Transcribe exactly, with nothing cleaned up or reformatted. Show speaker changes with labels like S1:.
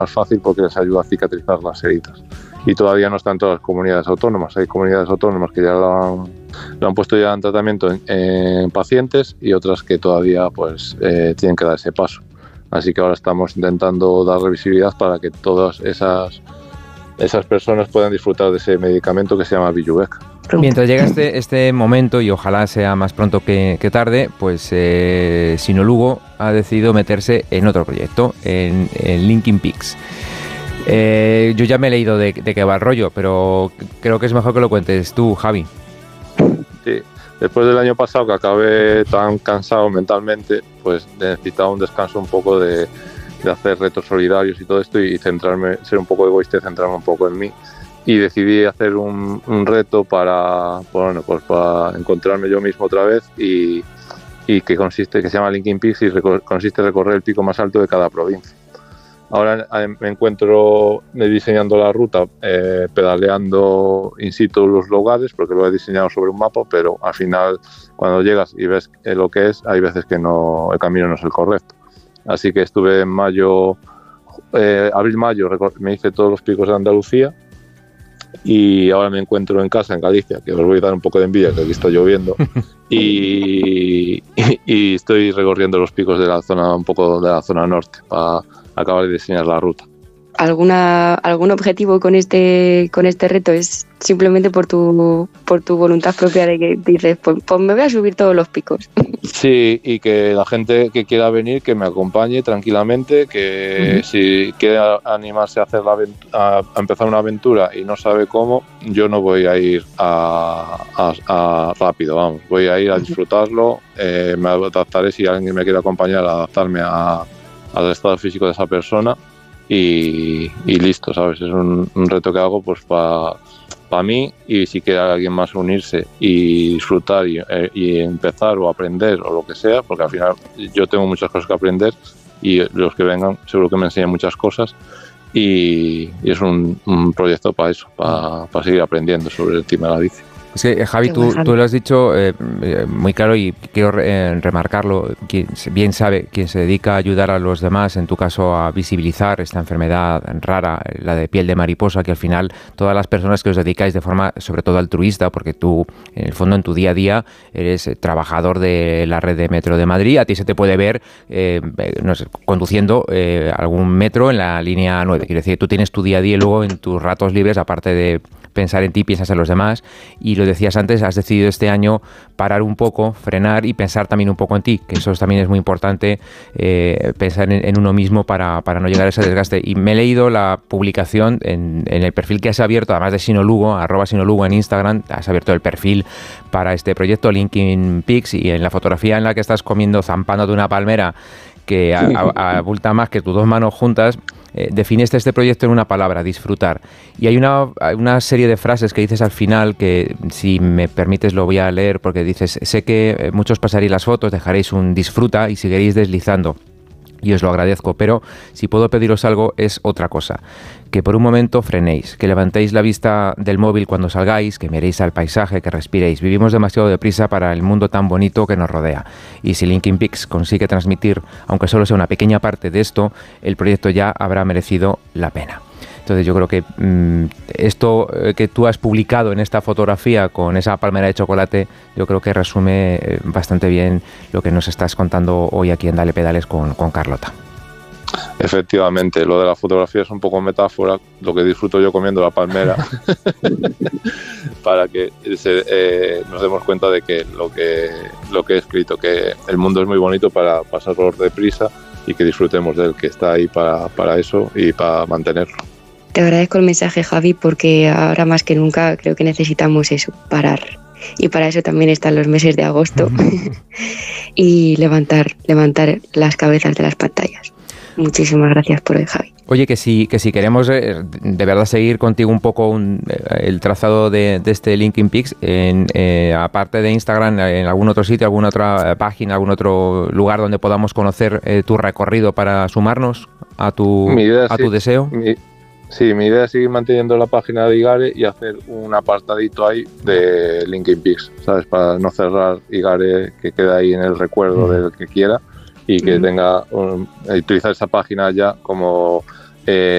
S1: más fácil porque les ayuda a cicatrizar las heridas. Y todavía no están todas las comunidades autónomas. Hay comunidades autónomas que ya lo han, lo han puesto ya en tratamiento en, en pacientes y otras que todavía pues eh, tienen que dar ese paso. Así que ahora estamos intentando darle visibilidad para que todas esas, esas personas puedan disfrutar de ese medicamento que se llama Vyjuvek.
S2: Mientras llega este, este momento, y ojalá sea más pronto que, que tarde, pues eh, Sinolugo ha decidido meterse en otro proyecto, en, en Linking Peaks. Eh, yo ya me he leído de, de qué va el rollo, pero creo que es mejor que lo cuentes tú, Javi.
S1: Sí, después del año pasado que acabé tan cansado mentalmente, pues necesitaba un descanso un poco de, de hacer retos solidarios y todo esto y centrarme, ser un poco egoísta y centrarme un poco en mí. Y decidí hacer un, un reto para, bueno, pues para encontrarme yo mismo otra vez y, y que consiste, que se llama Linking Peaks y recor- consiste en recorrer el pico más alto de cada provincia. Ahora me encuentro diseñando la ruta, eh, pedaleando in situ los lugares, porque lo he diseñado sobre un mapa, pero al final cuando llegas y ves lo que es, hay veces que no, el camino no es el correcto. Así que estuve en mayo, eh, abril-mayo, me hice todos los picos de Andalucía y ahora me encuentro en casa, en Galicia, que os voy a dar un poco de envidia, que aquí está lloviendo, y, y, y estoy recorriendo los picos de la zona, un poco de la zona norte, para acabar de diseñar la ruta.
S3: ¿Alguna, algún objetivo con este con este reto? ¿Es simplemente por tu por tu voluntad propia de que dices, pues, pues me voy a subir todos los picos?
S1: Sí, y que la gente que quiera venir, que me acompañe tranquilamente, que uh-huh. si quiere animarse a, hacer la avent- a, a empezar una aventura y no sabe cómo, yo no voy a ir a, a, a rápido, vamos, voy a ir a disfrutarlo, eh, me adaptaré si alguien me quiere acompañar a adaptarme a, al estado físico de esa persona. Y, y listo, ¿sabes? Es un, un reto que hago pues para pa mí y si quiere alguien más unirse y disfrutar y, eh, y empezar o aprender o lo que sea, porque al final yo tengo muchas cosas que aprender y los que vengan seguro que me enseñan muchas cosas y, y es un, un proyecto para eso, para pa seguir aprendiendo sobre el tema de la bici.
S2: Es que, Javi, tú, tú lo has dicho eh, muy claro y quiero eh, remarcarlo. Quien bien sabe, quien se dedica a ayudar a los demás, en tu caso a visibilizar esta enfermedad rara, la de piel de mariposa, que al final todas las personas que os dedicáis de forma sobre todo altruista, porque tú en el fondo en tu día a día eres trabajador de la red de metro de Madrid, a ti se te puede ver eh, no sé, conduciendo eh, algún metro en la línea nueve. Quiero decir, tú tienes tu día a día y luego en tus ratos libres, aparte de pensar en ti, piensas en los demás y lo decías antes, has decidido este año parar un poco, frenar y pensar también un poco en ti, que eso también es muy importante, eh, pensar en, en uno mismo para, para no llegar a ese desgaste. Y me he leído la publicación en, en el perfil que has abierto, además de Sinolugo, arroba Sinolugo en Instagram, has abierto el perfil para este proyecto Linking Peaks y en la fotografía en la que estás comiendo, zampando de una palmera que abulta más que tus dos manos juntas, eh, definiste este proyecto en una palabra, disfrutar. Y hay una, una serie de frases que dices al final que, si me permites, lo voy a leer, porque dices, sé que muchos pasaréis las fotos, dejaréis un disfruta y seguiréis deslizando. Y os lo agradezco, pero si puedo pediros algo es otra cosa. Que por un momento frenéis, que levantéis la vista del móvil cuando salgáis, que miréis al paisaje, que respiréis. Vivimos demasiado deprisa para el mundo tan bonito que nos rodea. Y si Linking Peaks consigue transmitir, aunque solo sea una pequeña parte de esto, el proyecto ya habrá merecido la pena. Entonces yo creo que mmm, esto que tú has publicado en esta fotografía con esa palmera de chocolate, yo creo que resume bastante bien lo que nos estás contando hoy aquí en Dale Pedales con, con Carlota.
S1: Efectivamente, lo de la fotografía es un poco metáfora, lo que disfruto yo comiendo la palmera, para que se, eh, nos demos cuenta de que lo, que lo que he escrito, que el mundo es muy bonito para pasarlo deprisa y que disfrutemos del que está ahí para, para eso y para mantenerlo.
S3: Te agradezco el mensaje, Javi, porque ahora más que nunca creo que necesitamos eso, parar. Y para eso también están los meses de agosto y levantar, levantar las cabezas de las pantallas. Muchísimas gracias por hoy, Javi.
S2: Oye, que si, que si queremos eh, de verdad seguir contigo un poco un, eh, el trazado de, de este Linking Peaks, en, eh, aparte de Instagram, en algún otro sitio, alguna otra página, algún otro lugar donde podamos conocer eh, tu recorrido para sumarnos a tu, idea, a sí, tu deseo.
S1: Mi... Sí, mi idea es seguir manteniendo la página de Igare y hacer un apartadito ahí de Linking Peaks, ¿sabes? Para no cerrar Igare, que quede ahí en el recuerdo mm. del que quiera y que mm. tenga, um, utilizar esa página ya como eh,